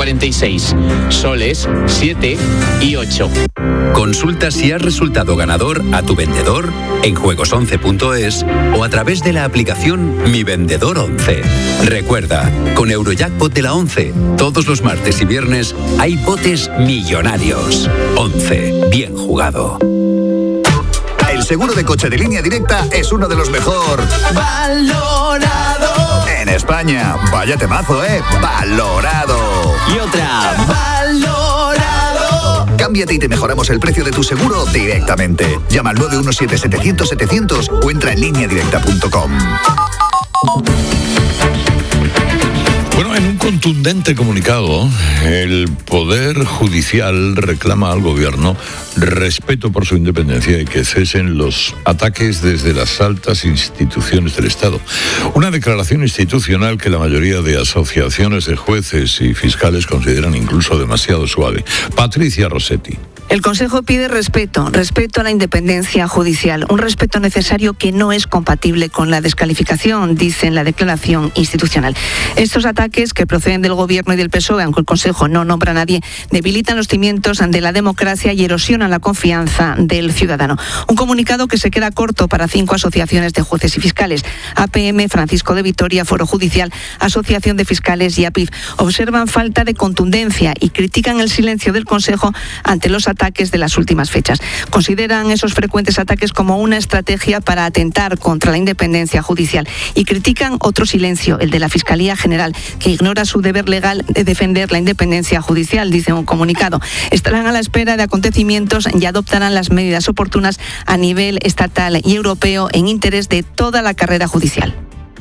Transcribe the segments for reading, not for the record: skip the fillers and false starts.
46, soles 7 y 8. Consulta si has resultado ganador a tu vendedor en juegos11.es o a través de la aplicación Mi Vendedor 11. Recuerda, con Eurojackpot de la 11, todos los martes y viernes hay botes millonarios. 11. Bien jugado. El seguro de coche de Línea Directa es uno de los mejor valorado en España. Vaya temazo, valorado. Y otra, valorado. Cámbiate y te mejoramos el precio de tu seguro directamente. Llama al 917-700-700 o entra en lineadirecta.com. Bueno, en un contundente comunicado, el Poder Judicial reclama al Gobierno respeto por su independencia y que cesen los ataques desde las altas instituciones del Estado. Una declaración institucional que la mayoría de asociaciones de jueces y fiscales consideran incluso demasiado suave. Patricia Rossetti. El Consejo pide respeto a la independencia judicial, un respeto necesario que no es compatible con la descalificación, dice en la declaración institucional. Estos ataques que proceden del Gobierno y del PSOE, aunque el Consejo no nombra a nadie, debilitan los cimientos de la democracia y erosionan la confianza del ciudadano. Un comunicado que se queda corto para 5 asociaciones de jueces y fiscales: APM, Francisco de Vitoria, Foro Judicial, Asociación de Fiscales y APIF. Observan falta de contundencia y critican el silencio del Consejo ante los ataques de las últimas fechas. Consideran esos frecuentes ataques como una estrategia para atentar contra la independencia judicial y critican otro silencio, el de la Fiscalía General, que ignora su deber legal de defender la independencia judicial, dice un comunicado. Estarán a la espera de acontecimientos y adoptarán las medidas oportunas a nivel estatal y europeo en interés de toda la carrera judicial.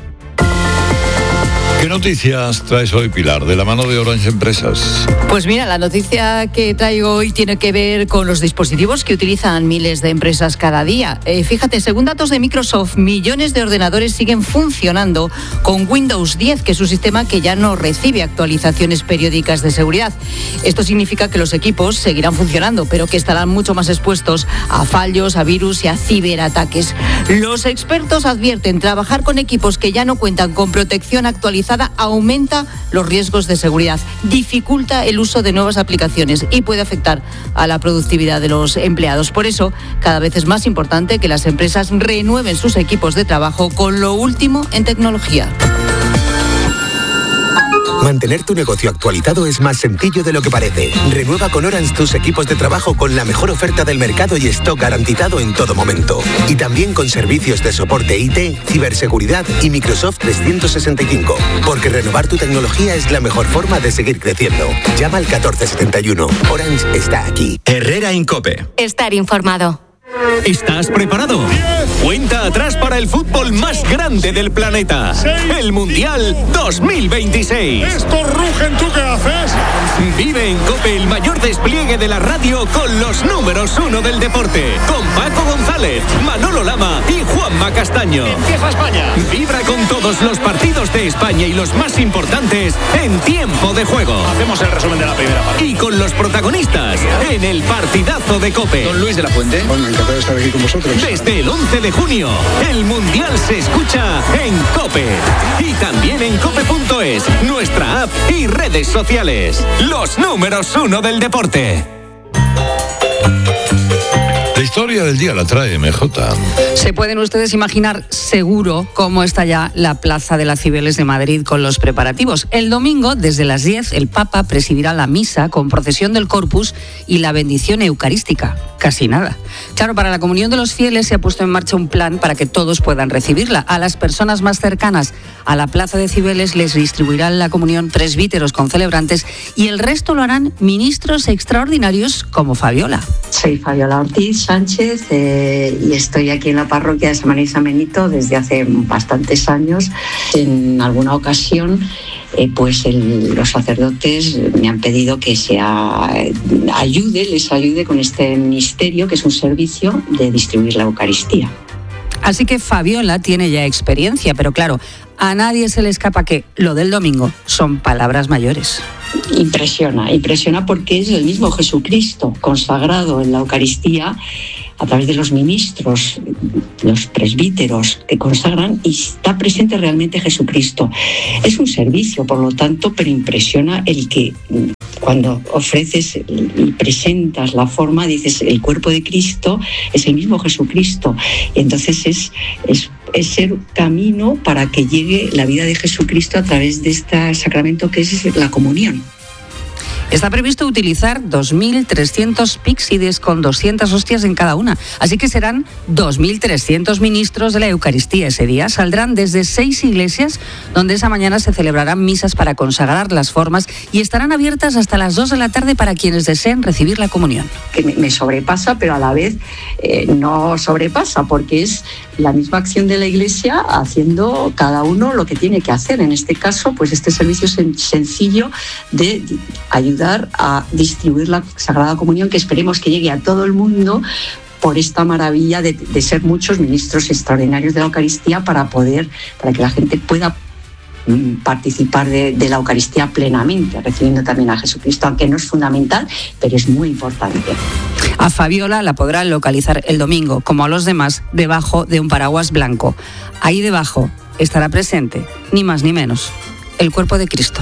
¿Qué noticias traes hoy, Pilar, de la mano de Orange Empresas? Pues mira, la noticia que traigo hoy tiene que ver con los dispositivos que utilizan miles de empresas cada día. Fíjate, según datos de Microsoft, millones de ordenadores siguen funcionando con Windows 10, que es un sistema que ya no recibe actualizaciones periódicas de seguridad. Esto significa que los equipos seguirán funcionando, pero que estarán mucho más expuestos a fallos, a virus y a ciberataques. Los expertos advierten: trabajar con equipos que ya no cuentan con protección actualizada aumenta los riesgos de seguridad, dificulta el uso de nuevas aplicaciones y puede afectar a la productividad de los empleados. Por eso, cada vez es más importante que las empresas renueven sus equipos de trabajo con lo último en tecnología. Mantener tu negocio actualizado es más sencillo de lo que parece. Renueva con Orange tus equipos de trabajo con la mejor oferta del mercado y stock garantizado en todo momento. Y también con servicios de soporte IT, ciberseguridad y Microsoft 365. Porque renovar tu tecnología es la mejor forma de seguir creciendo. Llama al 1471. Orange está aquí. Herrera Incope. Estar informado. ¿Estás preparado? 10. Cuenta atrás para el fútbol más grande del planeta. 6. El Mundial 2026. Estos rugen, ¿tú qué haces? Vive en COPE el mayor despliegue de la radio con los números 1 del deporte. Con Paco González, Manolo Lama y Juanma Castaño. Empieza España. Vibra con todos los partidos de España y los más importantes en tiempo de juego. Hacemos el resumen de la primera parte. Y con los protagonistas en el partidazo de COPE. Don Luis de la Fuente. Bueno, encantado de estar aquí con vosotros. Desde el 11 de junio, el Mundial se escucha en COPE. Y también en COPE.es, nuestra app y redes sociales. Los números 1 del deporte. La historia del día la trae MJ. Se pueden ustedes imaginar seguro cómo está ya la Plaza de las Cibeles de Madrid con los preparativos. El domingo, desde las 10, el Papa presidirá la misa con procesión del Corpus y la bendición eucarística. Casi nada. Claro, para la comunión de los fieles se ha puesto en marcha un plan para que todos puedan recibirla. A las personas más cercanas a la Plaza de Cibeles les distribuirán la comunión presbíteros con celebrantes y el resto lo harán ministros extraordinarios como Fabiola. Soy Fabiola Ortiz Sánchez y estoy aquí en la parroquia de San María y San Benito desde hace bastantes años. En alguna ocasión los sacerdotes me han pedido que les ayude con este ministerio, que es un servicio de distribuir la Eucaristía. Así que Fabiola tiene ya experiencia, pero claro, a nadie se le escapa que lo del domingo son palabras mayores. Impresiona porque es el mismo Jesucristo consagrado en la Eucaristía a través de los ministros, los presbíteros que consagran, y está presente realmente Jesucristo. Es un servicio, por lo tanto, pero impresiona el que cuando ofreces y presentas la forma, dices, el cuerpo de Cristo es el mismo Jesucristo. Y entonces es ser camino para que llegue la vida de Jesucristo a través de este sacramento que es la comunión. Está previsto utilizar 2.300 píxides con 200 hostias en cada una. Así que serán 2.300 ministros de la Eucaristía ese día. Saldrán desde 6 iglesias donde esa mañana se celebrarán misas para consagrar las formas y estarán abiertas hasta las 2 de la tarde para quienes deseen recibir la comunión. Que me sobrepasa, pero a la vez no sobrepasa, porque es la misma acción de la Iglesia haciendo cada uno lo que tiene que hacer. En este caso, pues este servicio es sencillo de ayudar a distribuir la Sagrada Comunión, que esperemos que llegue a todo el mundo por esta maravilla de ser muchos ministros extraordinarios de la Eucaristía para que la gente pueda participar de la Eucaristía plenamente, recibiendo también a Jesucristo, aunque no es fundamental, pero es muy importante. A Fabiola la podrán localizar el domingo, como a los demás, debajo de un paraguas blanco. Ahí debajo estará presente, ni más ni menos, el cuerpo de Cristo.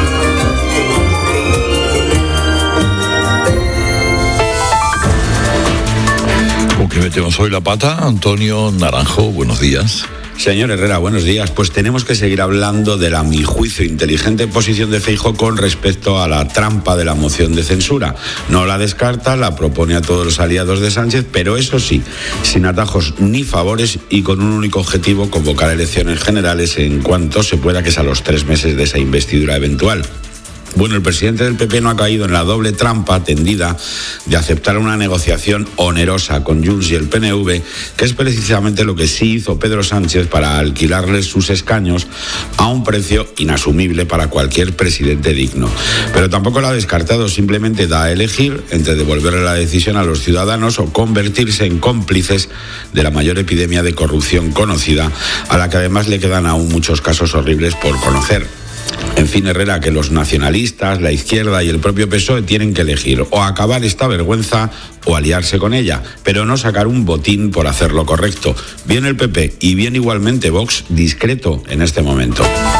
¿Con qué metemos hoy la pata? Antonio Naranjo, buenos días. Señor Herrera, buenos días. Pues tenemos que seguir hablando de la, a mi juicio, inteligente posición de Feijóo con respecto a la trampa de la moción de censura. No la descarta, la propone a todos los aliados de Sánchez, pero eso sí, sin atajos ni favores y con un único objetivo: convocar elecciones generales en cuanto se pueda, que es a los 3 meses de esa investidura eventual. Bueno, el presidente del PP no ha caído en la doble trampa tendida de aceptar una negociación onerosa con Junts y el PNV, que es precisamente lo que sí hizo Pedro Sánchez para alquilarles sus escaños a un precio inasumible para cualquier presidente digno. Pero tampoco lo ha descartado, simplemente da a elegir entre devolverle la decisión a los ciudadanos o convertirse en cómplices de la mayor epidemia de corrupción conocida, a la que además le quedan aún muchos casos horribles por conocer. En fin, Herrera, que los nacionalistas, la izquierda y el propio PSOE tienen que elegir o acabar esta vergüenza o aliarse con ella, pero no sacar un botín por hacer lo correcto. Bien el PP y bien igualmente Vox, discreto en este momento.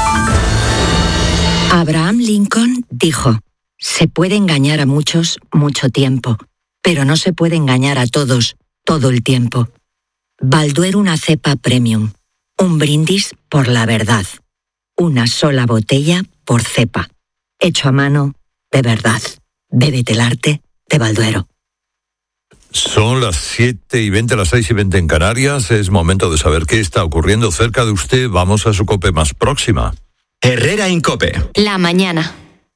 Abraham Lincoln dijo: se puede engañar a muchos mucho tiempo, pero no se puede engañar a todos todo el tiempo. Balduero, una cepa premium, un brindis por la verdad. Una sola botella por cepa. Hecho a mano, de verdad. Bébete el arte de Balduero. Son las 7:20, las 6:20 en Canarias. Es momento de saber qué está ocurriendo cerca de usted. Vamos a su COPE más próxima. Herrera en COPE. La mañana.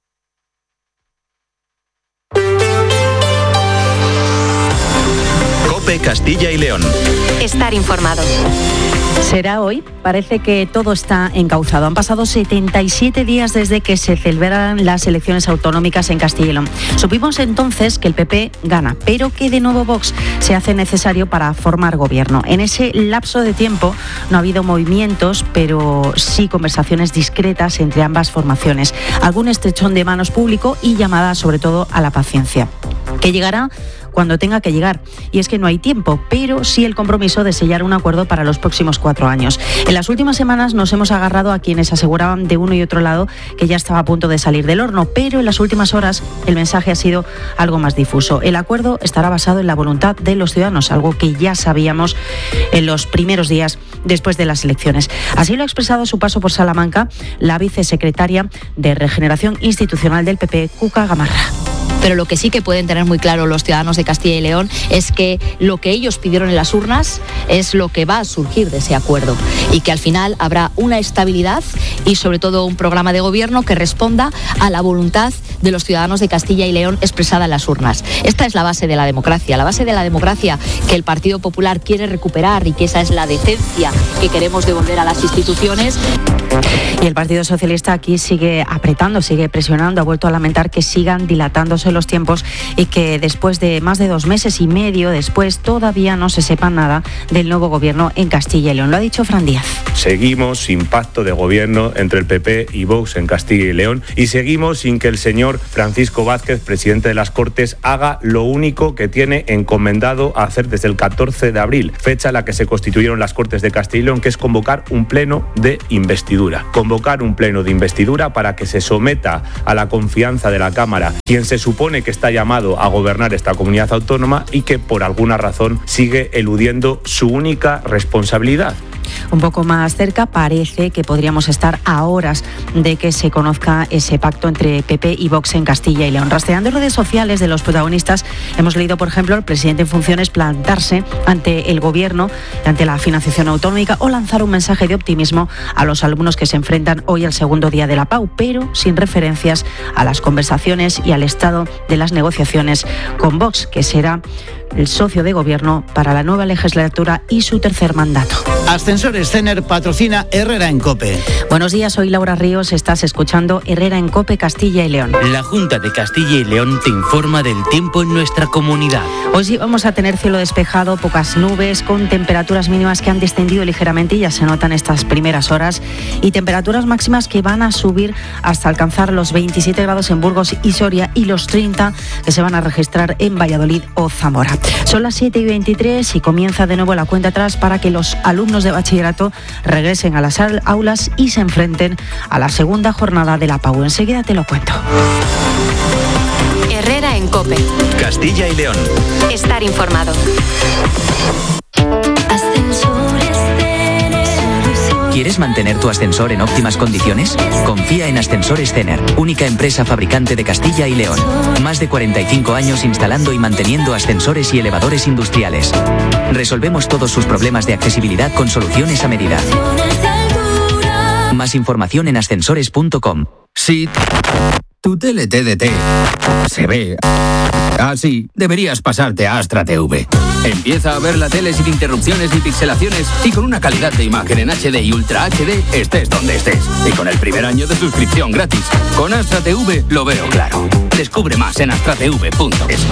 COPE Castilla y León. Estar informado. Será hoy. Parece que todo está encauzado. Han pasado 77 días desde que se celebraran las elecciones autonómicas en Castilla y León. Supimos entonces que el PP gana, pero que de nuevo Vox se hace necesario para formar gobierno. En ese lapso de tiempo no ha habido movimientos, pero sí conversaciones discretas entre ambas formaciones. Algún estrechón de manos público y llamada sobre todo a la paciencia, que llegará cuando tenga que llegar. Y es que no hay tiempo, pero sí el compromiso de sellar un acuerdo para los próximos 4 años. En las últimas semanas nos hemos agarrado a quienes aseguraban de uno y otro lado que ya estaba a punto de salir del horno, pero en las últimas horas el mensaje ha sido algo más difuso. El acuerdo estará basado en la voluntad de los ciudadanos, algo que ya sabíamos en los primeros días después de las elecciones. Así lo ha expresado a su paso por Salamanca la vicesecretaria de Regeneración Institucional del PP, Cuca Gamarra. Pero lo que sí que pueden tener muy claro los ciudadanos de Castilla y León es que lo que ellos pidieron en las urnas es lo que va a surgir de ese acuerdo y que al final habrá una estabilidad y sobre todo un programa de gobierno que responda a la voluntad de los ciudadanos de Castilla y León expresada en las urnas. Esta es la base de la democracia que el Partido Popular quiere recuperar y que esa es la decencia que queremos devolver a las instituciones. Y el Partido Socialista aquí sigue apretando, sigue presionando, ha vuelto a lamentar que sigan dilatándose los tiempos y que después de más de 2 meses y medio después todavía no se sepa nada del nuevo gobierno en Castilla y León. Lo ha dicho Fran Díaz. Seguimos sin pacto de gobierno entre el PP y Vox en Castilla y León y seguimos sin que el señor señor Francisco Vázquez, presidente de las Cortes, haga lo único que tiene encomendado a hacer desde el 14 de abril, fecha en la que se constituyeron las Cortes de Castilla y León, que es convocar un pleno de investidura. Convocar un pleno de investidura para que se someta a la confianza de la Cámara quien se supone que está llamado a gobernar esta comunidad autónoma y que por alguna razón sigue eludiendo su única responsabilidad. Un poco más cerca parece que podríamos estar a horas de que se conozca ese pacto entre PP y Vox en Castilla y León. Rastreando redes sociales de los protagonistas, hemos leído, por ejemplo, al presidente en funciones plantarse ante el gobierno, ante la financiación autonómica, o lanzar un mensaje de optimismo a los alumnos que se enfrentan hoy al segundo día de la PAU, pero sin referencias a las conversaciones y al estado de las negociaciones con Vox, que será el socio de gobierno para la nueva legislatura y su tercer mandato. Ascensores Cener patrocina Herrera en COPE. Buenos días, soy Laura Ríos, estás escuchando Herrera en COPE Castilla y León. La Junta de Castilla y León te informa del tiempo en nuestra comunidad. Hoy sí vamos a tener cielo despejado, pocas nubes, con temperaturas mínimas que han descendido ligeramente y ya se notan estas primeras horas, y temperaturas máximas que van a subir hasta alcanzar los 27 grados en Burgos y Soria y los 30 que se van a registrar en Valladolid o Zamora. Son las 7:23 y comienza de nuevo la cuenta atrás para que los alumnos de bachillerato regresen a las aulas y se enfrenten a la segunda jornada de la PAU. Enseguida te lo cuento. Herrera en COPE. Castilla y León. Estar informado. ¿Quieres mantener tu ascensor en óptimas condiciones? Confía en Ascensores Cener, única empresa fabricante de Castilla y León. Más de 45 años instalando y manteniendo ascensores y elevadores industriales. Resolvemos todos sus problemas de accesibilidad con soluciones a medida. Más información en ascensores.com. Si tu tele TDT se ve así, deberías pasarte a Astra TV. Empieza a ver la tele sin interrupciones ni pixelaciones y con una calidad de imagen en HD y Ultra HD, estés donde estés. Y con el primer año de suscripción gratis. Con Astra TV lo veo claro. Descubre más en astratv.es.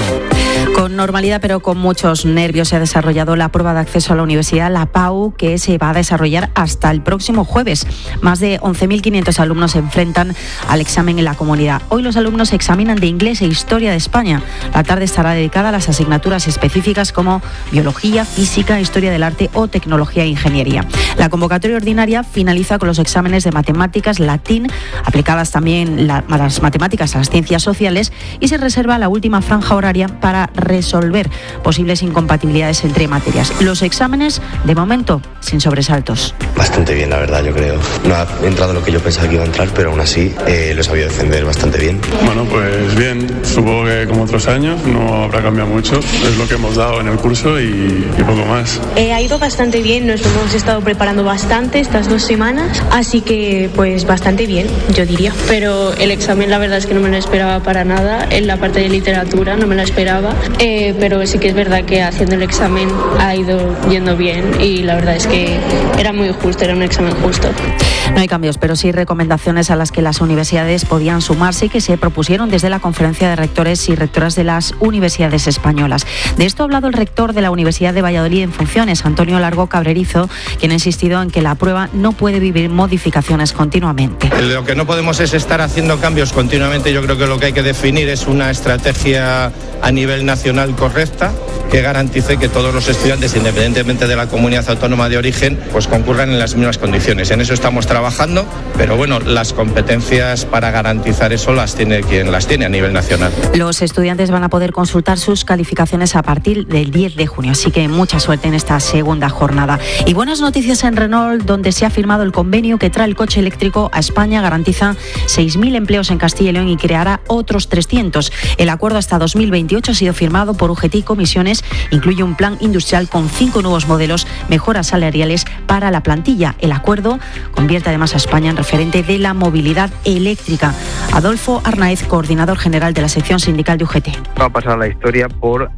Con normalidad, pero con muchos nervios, se ha desarrollado la prueba de acceso a la universidad, la PAU, que se va a desarrollar hasta el próximo jueves. Más de 11.500 alumnos se enfrentan al examen en la comunidad. Hoy los alumnos examinan de inglés e historia de España. La tarde estará dedicada a las asignaturas específicas como biología, física, historia del arte o tecnología e ingeniería. La convocatoria ordinaria finaliza con los exámenes de matemáticas, latín, aplicadas también a las matemáticas, a las ciencias sociales, y se reserva la última franja horaria para resolver posibles incompatibilidades entre materias. Los exámenes, de momento, sin sobresaltos. Bastante bien, la verdad, yo creo. No ha entrado lo que yo pensaba que iba a entrar, pero aún así lo he sabido defender bastante bien. Bueno, pues bien, supongo que como otros años no habrá cambiado mucho. Es lo que hemos dado en el curso y poco más. Ha ido bastante bien, nos hemos estado preparando bastante estas 2 semanas, así que pues bastante bien, yo diría. Pero el examen la verdad es que no me lo esperaba para nada. En la parte de literatura no me lo esperaba. Pero sí que es verdad que haciendo el examen ha ido yendo bien y la verdad es que era muy justo, era un examen justo. No hay cambios, pero sí recomendaciones a las que las universidades podían sumarse y que se propusieron desde la Conferencia de Rectores y Rectoras de las Universidades Españolas. De esto ha hablado el rector de la Universidad de Valladolid en funciones, Antonio Largo Cabrerizo, quien ha insistido en que la prueba no puede vivir modificaciones continuamente. Lo que no podemos es estar haciendo cambios continuamente. Yo creo que lo que hay que definir es una estrategia a nivel nacional correcta que garantice que todos los estudiantes, independientemente de la comunidad autónoma de origen, pues concurran en las mismas condiciones. En eso estamos trabajando, pero bueno, las competencias para garantizar eso las tiene quien las tiene a nivel nacional. Los estudiantes van a poder consultar sus calificaciones a partir del 10 de junio, así que mucha suerte en esta segunda jornada. Y buenas noticias en Renault, donde se ha firmado el convenio que trae el coche eléctrico a España, garantiza 6.000 empleos en Castilla y León y creará otros 300. El acuerdo hasta 2028 ha sido firmado por UGT y Comisiones, incluye un plan industrial con 5 nuevos modelos, mejoras salariales para la plantilla. El acuerdo convierte además a España en referente de la movilidad eléctrica. Adolfo Arnaez, coordinador general de la sección sindical de UGT. Va a pasar la historia por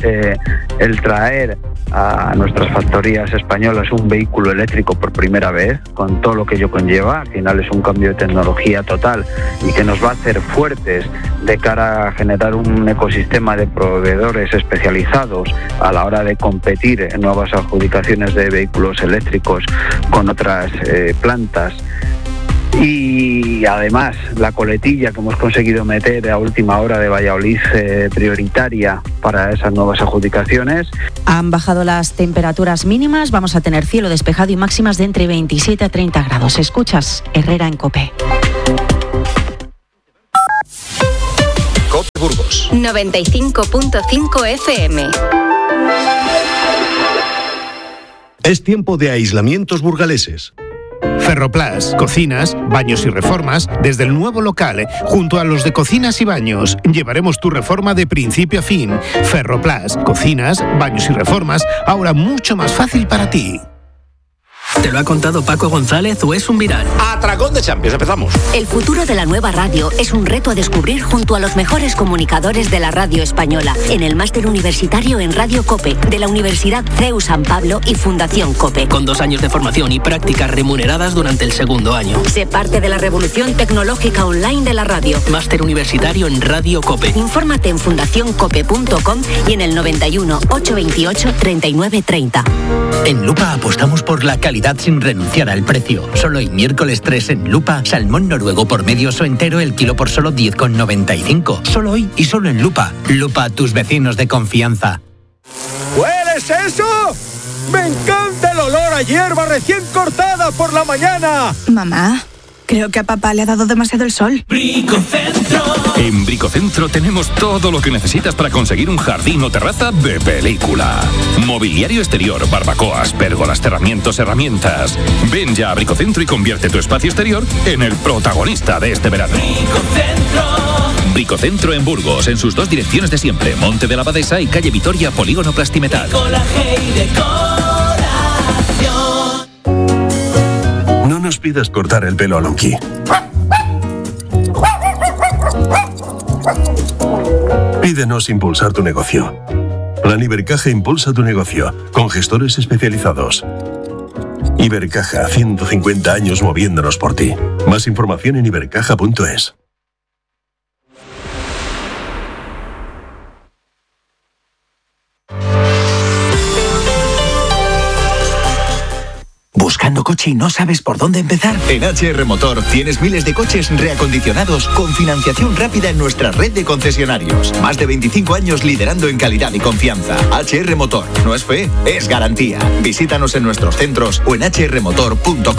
el traer a nuestras factorías españolas un vehículo eléctrico por primera vez, con todo lo que ello conlleva. Al final es un cambio de tecnología total y que nos va a hacer fuertes de cara a generar un ecosistema de proveedores especializados a la hora de competir en nuevas adjudicaciones de vehículos eléctricos con otras plantas Y además la coletilla que hemos conseguido meter a última hora de Valladolid prioritaria para esas nuevas adjudicaciones. Han bajado las temperaturas mínimas, vamos a tener cielo despejado y máximas de entre 27 a 30 grados. Escuchas Herrera en COPE. COPE Burgos 95.5 FM. Es tiempo de aislamientos burgaleses. Ferroplas, cocinas, baños y reformas, desde el nuevo local, junto a los de cocinas y baños. Llevaremos tu reforma de principio a fin. Ferroplas, cocinas, baños y reformas, ahora mucho más fácil para ti. ¿Te lo ha contado Paco González o es un viral? Atracón de Champions, empezamos. El futuro de la nueva radio es un reto a descubrir junto a los mejores comunicadores de la radio española en el máster universitario en Radio COPE de la Universidad CEU San Pablo y Fundación COPE. Con 2 años de formación y prácticas remuneradas durante el segundo año. Sé parte de la revolución tecnológica online de la radio. Máster universitario en Radio COPE. Infórmate en fundacioncope.com y en el 91 828 3930. En Lupa apostamos por la calidad sin renunciar al precio. Solo hoy miércoles 3 en Lupa, salmón noruego por medio oso entero el kilo por solo 10,95. Solo hoy y solo en Lupa. Lupa, tus vecinos de confianza. ¿Hueles eso? ¡Me encanta el olor a hierba recién cortada por la mañana! Mamá, creo que a papá le ha dado demasiado el sol. Bricocentro. En Bricocentro tenemos todo lo que necesitas para conseguir un jardín o terraza de película. Mobiliario exterior, barbacoas, pérgolas, herramientas. Ven ya a Bricocentro y convierte tu espacio exterior en el protagonista de este verano. Bricocentro. Bricocentro en Burgos, en sus 2 direcciones de siempre, Monte de la Abadesa y calle Vitoria, Polígono Plastimetal. No nos pidas cortar el pelo a Lonky. Pídenos impulsar tu negocio. Plan Ibercaja impulsa tu negocio, con gestores especializados. Ibercaja, 150 años moviéndonos por ti. Más información en ibercaja.es. ¿Buscando coche y no sabes por dónde empezar? En HR Motor tienes miles de coches reacondicionados con financiación rápida en nuestra red de concesionarios. Más de 25 años liderando en calidad y confianza. HR Motor. No es fe, es garantía. Visítanos en nuestros centros o en hrmotor.com.